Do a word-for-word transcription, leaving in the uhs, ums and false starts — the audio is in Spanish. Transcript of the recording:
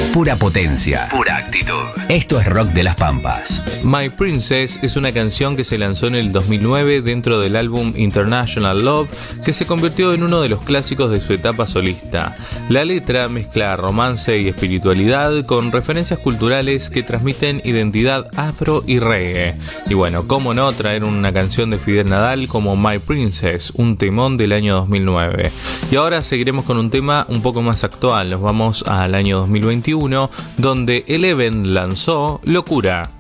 Pura potencia, pura actitud. Esto es Rock de las Pampas. My Princess es una canción que se lanzó en el dos mil nueve dentro del álbum International Love, que se convirtió en uno de los clásicos de su etapa solista. La letra mezcla romance y espiritualidad con referencias culturales que transmiten identidad afro y reggae. Y bueno, cómo no traer una canción de Fidel Nadal como My Princess, un temón del año dos mil nueve. Y ahora seguiremos con un tema un poco más actual. Nos vamos al año dos mil veintiuno, donde Eleven lanzó Locura.